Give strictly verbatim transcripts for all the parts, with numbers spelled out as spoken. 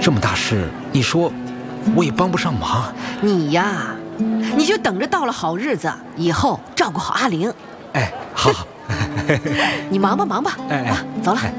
这么大事，你说我也帮不上忙。 你呀，你就等着到了好日子以后照顾好阿玲。 哎，好好。 你忙吧忙吧， 哎哎啊，走了。哎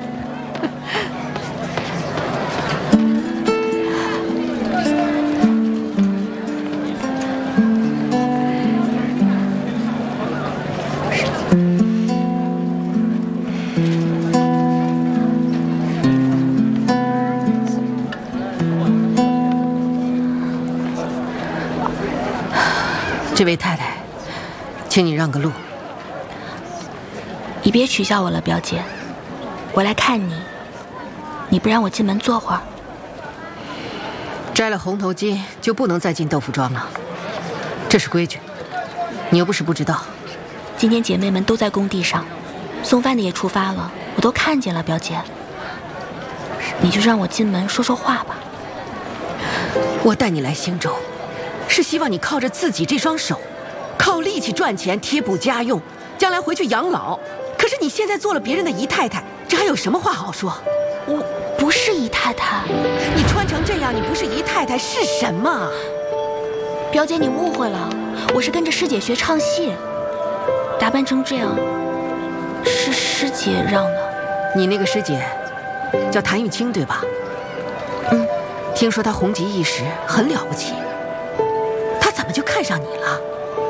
这位太太，请你让个路。 你别取笑我了，表姐，我来看你，你不让我进门坐会儿？ 摘了红头巾就不能再进豆腐庄了，这是规矩，你又不是不知道。 今天姐妹们都在工地上，送饭的也出发了，我都看见了，表姐，你就让我进门说说话吧。 我带你来兴州，是希望你靠着自己这双手，靠力气赚钱贴补家用，将来回去养老。可是你现在做了别人的姨太太，这还有什么话好说？ 我不是姨太太。 你穿成这样，你不是姨太太是什么？ 表姐，你误会了，我是跟着师姐学唱戏，打扮成这样是师姐让的。 你那个师姐叫谭玉清对吧？ 嗯， 听说她红极一时，很了不起。她怎么就看上你了？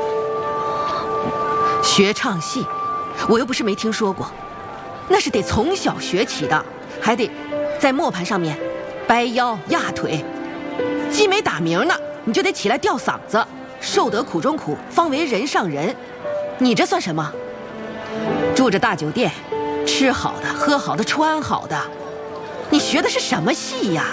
学唱戏，我又不是没听说过，那是得从小学起的，还得在磨盘上面掰腰压腿，鸡没打鸣呢，你就得起来吊嗓子，受得苦中苦，方为人上人。你这算什么？住着大酒店，吃好的喝好的穿好的，你学的是什么戏呀？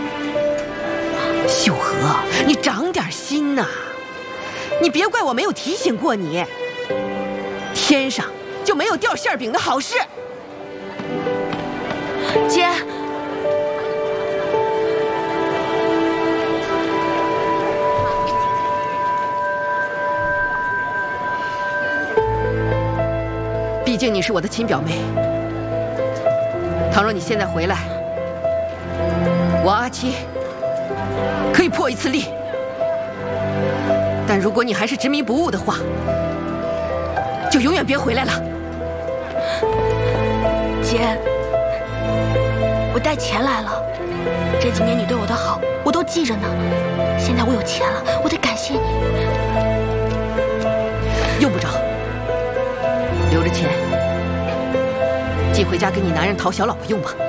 秀禾，你长点心呐！你别怪我没有提醒过你，天上就没有掉馅饼的好事。 姐， 毕竟你是我的亲表妹，倘若你现在回来，我阿七可以破一次例，但如果你还是执迷不悟的话，就永远别回来了。 姐，我带钱来了，这几年你对我的好我都记着呢，现在我有钱了，我得感谢你。 用不着，留着钱寄回家给你男人讨小老婆用吧。